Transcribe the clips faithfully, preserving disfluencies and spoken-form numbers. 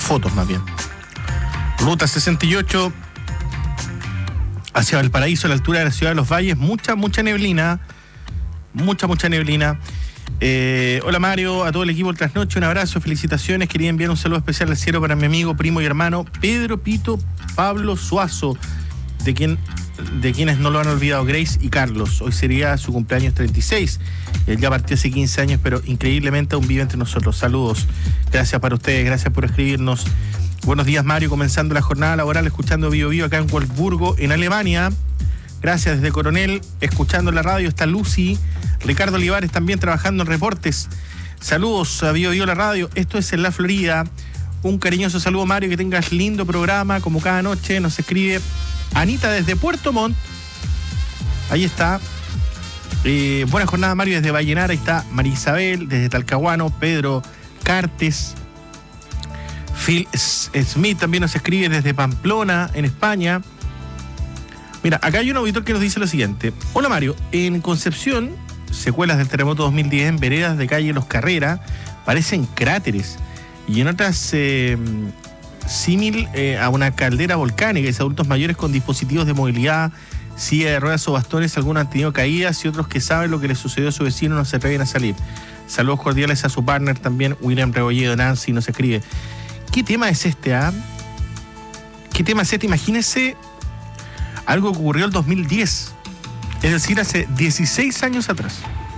fotos más bien. Ruta sesenta y ocho hacia Valparaíso, a la altura de la ciudad de Los Valles, mucha, mucha neblina, mucha, mucha neblina. Eh, hola Mario, a todo el equipo del Trasnoche, un abrazo, felicitaciones. Quería enviar un saludo especial al cielo para mi amigo, primo y hermano Pedro Pito Pablo Suazo, de quien de quienes no lo han olvidado, Grace y Carlos. Hoy sería su cumpleaños treinta y seis. Él ya partió hace quince años, pero increíblemente aún vive entre nosotros. Saludos, gracias para ustedes, gracias por escribirnos. Buenos días Mario, comenzando la jornada laboral, escuchando Bio Bio acá en Wolfsburgo, en Alemania. Gracias desde Coronel, escuchando la radio. Está Lucy, Ricardo Olivares también trabajando en reportes. Saludos a Bio Bio la radio, esto es en la Florida. Un cariñoso saludo Mario, que tengas lindo programa como cada noche. Nos escribe Anita desde Puerto Montt. Ahí está. Eh, buena jornada Mario desde Vallenar. Ahí está María Isabel desde Talcahuano. Pedro Cartes. Phil Smith también nos escribe desde Pamplona, en España. Mira, acá hay un auditor que nos dice lo siguiente. Hola Mario, en Concepción, secuelas del terremoto dos mil diez, en veredas de calle Los Carreras parecen cráteres, y en otras eh, símil eh, a una caldera volcánica. Es adultos mayores con dispositivos de movilidad, silla de ruedas o bastones, algunos han tenido caídas y otros que saben lo que les sucedió a su vecino no se atreven a salir. Saludos cordiales a su partner también, William Rebolledo. Nancy nos escribe. ¿Qué tema es este, ah? ¿Qué tema es este? Imagínense algo que ocurrió el dos mil diez, es decir, hace dieciséis años atrás.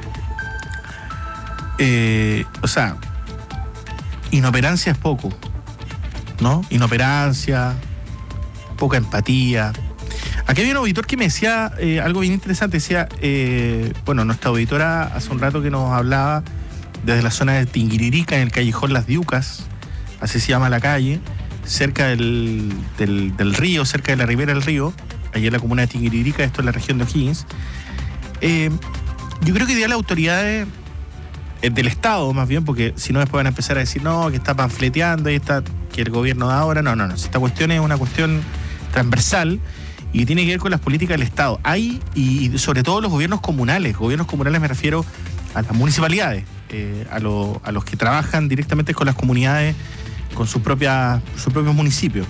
Eh, o sea, inoperancia es poco, ¿no? Inoperancia, poca empatía. Aquí había un auditor que me decía eh, algo bien interesante. Decía, eh, bueno, nuestra auditora hace un rato que nos hablaba desde la zona de Tinguiririca, en el callejón Las Diucas, así se llama la calle, cerca del, del, del río, cerca de la ribera del río, allá en la comuna de Tinguiririca, esto es la región de O'Higgins. Eh, yo creo que hoy día las autoridades eh, del Estado, más bien, porque si no después van a empezar a decir, no, que está panfleteando, y está que el gobierno de ahora, no, no, no, esta cuestión es una cuestión transversal y tiene que ver con las políticas del Estado. Hay, y sobre todo los gobiernos comunales, gobiernos comunales me refiero a las municipalidades, eh, a, lo, a los que trabajan directamente con las comunidades, con sus propias, sus propios municipios.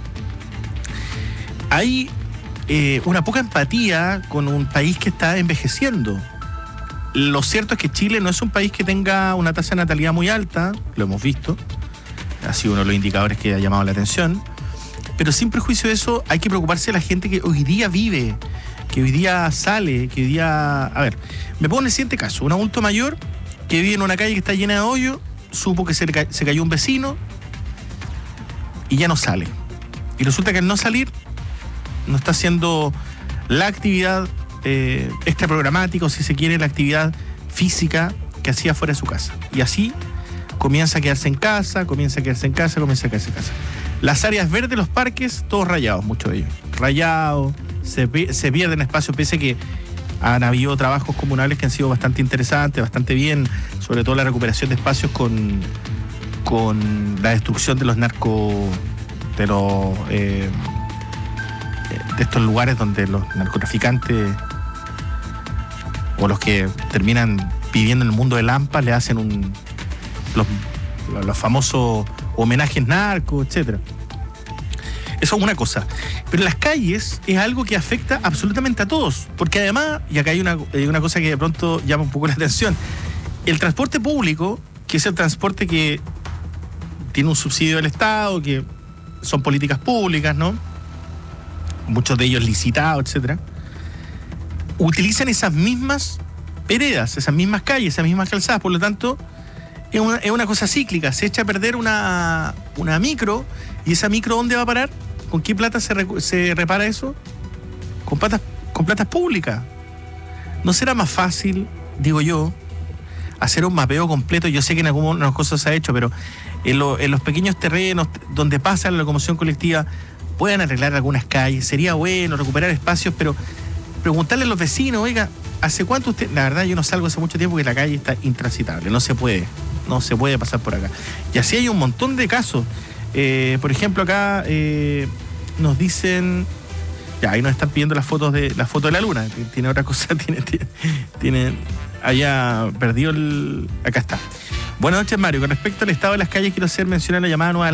Hay eh, una poca empatía con un país que está envejeciendo. Lo cierto es que Chile no es un país que tenga una tasa de natalidad muy alta, lo hemos visto, ha sido uno de los indicadores que ha llamado la atención, pero sin prejuicio de eso hay que preocuparse de la gente que hoy día vive, que hoy día sale, que hoy día... A ver, me pongo en el siguiente caso, un adulto mayor que vive en una calle que está llena de hoyo, supo que se, le ca- se cayó un vecino y ya no sale. Y resulta que al no salir, no está haciendo la actividad eh, extraprogramática, o si se quiere, la actividad física que hacía fuera de su casa. Y así comienza a quedarse en casa, comienza a quedarse en casa, comienza a quedarse en casa. Las áreas verdes, los parques, todos rayados, muchos de ellos. Rayados, se, se pierden espacios, pese a que han habido trabajos comunales que han sido bastante interesantes, bastante bien, sobre todo la recuperación de espacios con, con la destrucción de los narcos, de los eh, de estos lugares donde los narcotraficantes o los que terminan viviendo en el mundo del Lampa le hacen un los, los famosos homenajes narcos, etcétera. Eso es una cosa. Pero las calles es algo que afecta absolutamente a todos. Porque además, y acá hay una, una cosa que de pronto llama un poco la atención, el transporte público, que es el transporte que tiene un subsidio del Estado, que son políticas públicas, ¿no? Muchos de ellos licitados, etcétera, utilizan esas mismas veredas, esas mismas calles, esas mismas calzadas. Por lo tanto, es una, es una cosa cíclica. Se echa a perder una, una micro, y esa micro, ¿dónde va a parar? ¿Con qué plata se, re, se repara eso? Con platas, con platas públicas. ¿No será más fácil, digo yo, hacer un mapeo completo? Yo sé que en algunas cosas se ha hecho, pero en, lo, en los pequeños terrenos donde pasa la locomoción colectiva puedan arreglar algunas calles. Sería bueno recuperar espacios, pero preguntarle a los vecinos, oiga, ¿hace cuánto usted? La verdad, yo no salgo hace mucho tiempo, que la calle está intransitable, no se puede, no se puede pasar por acá. Y así hay un montón de casos. Eh, por ejemplo, acá eh, nos dicen, ya ahí nos están pidiendo las fotos de la foto de la luna. Tiene otra cosa, tiene, tiene, tiene allá perdió el, acá está. Buenas noches, Mario. Con respecto al estado de las calles, quiero hacer mención a la llamada nueva